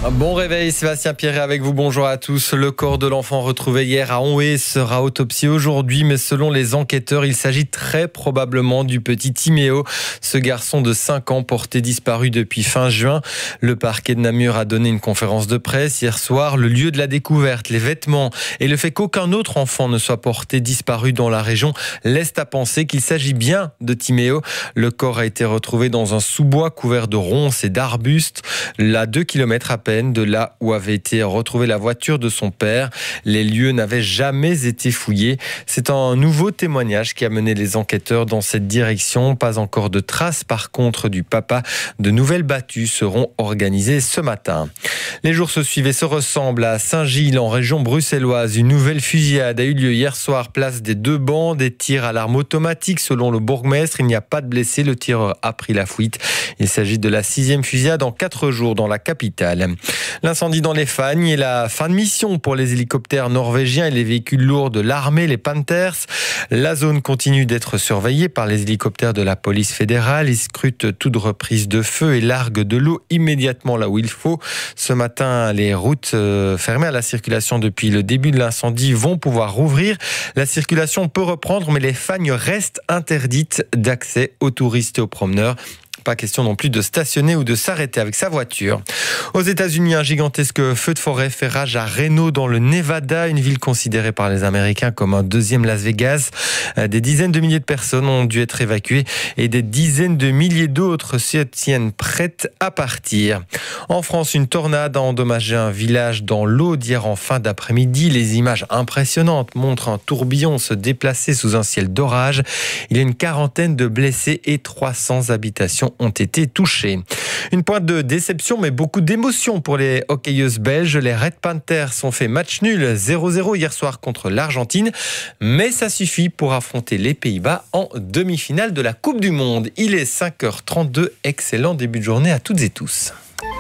Bon réveil, Sébastien Pierret avec vous, bonjour à tous. Le corps de l'enfant retrouvé hier à Onhé sera autopsié aujourd'hui, mais selon les enquêteurs, il s'agit très probablement du petit Timéo, ce garçon de 5 ans porté disparu depuis fin juin. Le parquet de Namur a donné une conférence de presse hier soir. Le lieu de la découverte, les vêtements et le fait qu'aucun autre enfant ne soit porté disparu dans la région laissent à penser qu'il s'agit bien de Timéo. Le corps a été retrouvé dans un sous-bois couvert de ronces et d'arbustes, à 2 km à peine de là où avait été retrouvée la voiture de son père. Les lieux n'avaient jamais été fouillés. C'est un nouveau témoignage qui a mené les enquêteurs dans cette direction. Pas encore de traces par contre du papa. De nouvelles battues seront organisées ce matin. Les jours se suivent et se ressemblent à Saint-Gilles en région bruxelloise. Une nouvelle fusillade a eu lieu hier soir, place des Deux Bancs. Des tirs à l'arme automatique selon le bourgmestre. Il n'y a pas de blessés. Le tireur a pris la fuite. Il s'agit de la 6e fusillade en 4 jours dans la capitale. L'incendie dans les Fagnes et la fin de mission pour les hélicoptères norvégiens et les véhicules lourds de l'armée, les Panthers. La zone continue d'être surveillée par les hélicoptères de la police fédérale. Ils scrutent toute reprise de feu et larguent de l'eau immédiatement là où il faut. Ce matin, les routes fermées à la circulation depuis le début de l'incendie vont pouvoir rouvrir. La circulation peut reprendre, mais les Fagnes restent interdites d'accès aux touristes et aux promeneurs. Pas question non plus de stationner ou de s'arrêter avec sa voiture. Aux États-Unis, un gigantesque feu de forêt fait rage à Reno dans le Nevada, une ville considérée par les Américains comme un deuxième Las Vegas. Des dizaines de milliers de personnes ont dû être évacuées et des dizaines de milliers d'autres se tiennent prêtes à partir. En France, une tornade a endommagé un village dans l'Aude hier en fin d'après-midi. Les images impressionnantes montrent un tourbillon se déplacer sous un ciel d'orage. Il y a une quarantaine de blessés et 300 habitations ont été touchés. Une pointe de déception, mais beaucoup d'émotion pour les hockeyeuses belges. Les Red Panthers ont fait match nul 0-0 hier soir contre l'Argentine, mais ça suffit pour affronter les Pays-Bas en demi-finale de la Coupe du Monde. Il est 5h32, excellent début de journée à toutes et tous.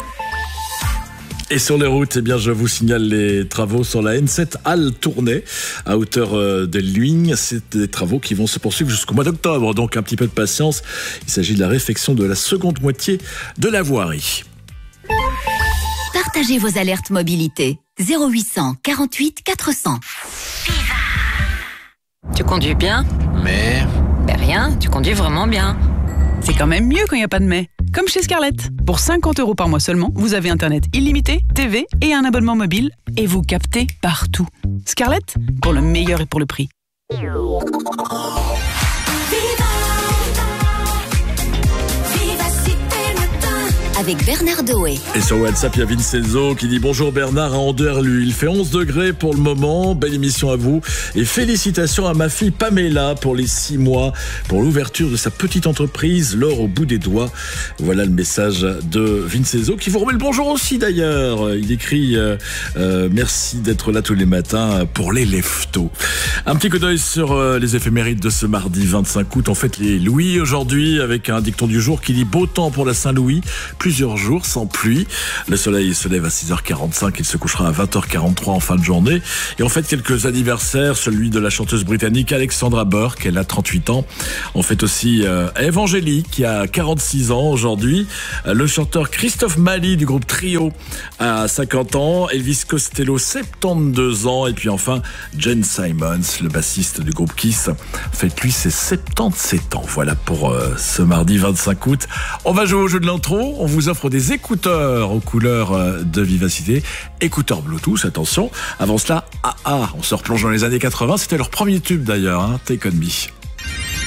Et sur les routes, je vous signale les travaux sur la N7 Halle Tournai à hauteur de Luynes. C'est des travaux qui vont se poursuivre jusqu'au mois d'octobre, donc un petit peu de patience. Il s'agit de la réfection de la seconde moitié de la voirie. Partagez vos alertes mobilité 0800 48 400. Tu conduis bien? Mais... rien, tu conduis vraiment bien. C'est quand même mieux quand il n'y a pas de mais. Comme chez Scarlett. Pour 50 € par mois seulement, vous avez Internet illimité, TV et un abonnement mobile. Et vous captez partout. Scarlett, pour le meilleur et pour le prix. Avec Bernard Doé. Et sur WhatsApp, il y a Vincenzo qui dit « Bonjour Bernard à Anderlu. Il fait 11 degrés pour le moment. Belle émission à vous. Et félicitations à ma fille Pamela pour les 6 mois, pour l'ouverture de sa petite entreprise, l'or au bout des doigts. » Voilà le message de Vincenzo qui vous remet le bonjour aussi d'ailleurs. Il écrit merci d'être là tous les matins pour les leftos. Un petit coup d'œil sur les éphémérides de ce mardi 25 août. En fait, les Louis aujourd'hui avec un dicton du jour qui dit « Beau temps pour la Saint-Louis. Plusieurs jours sans pluie. Le soleil se lève à 6h45, il se couchera à 20h43 en fin de journée. Et on fête quelques anniversaires, celui de la chanteuse britannique Alexandra Burke, elle a 38 ans. On fête aussi Evangélique qui a 46 ans aujourd'hui. Le chanteur Christophe Mali du groupe Trio a 50 ans. Elvis Costello, 72 ans. Et puis enfin, Gene Simons, le bassiste du groupe Kiss, fête lui ses 77 ans. Voilà pour ce mardi 25 août. On va jouer au jeu de l'intro. On vous offre des écouteurs aux couleurs de Vivacité. Écouteurs Bluetooth, attention. Avant cela, on se replonge dans les années 80. C'était leur premier tube d'ailleurs, Take On Me.